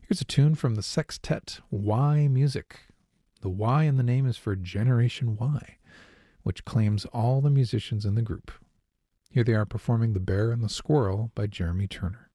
Here's a tune from the sextet Y Music. The Y in the name is for Generation Y, which claims all the musicians in the group. Here they are performing The Bear and the Squirrel by Jeremy Turner.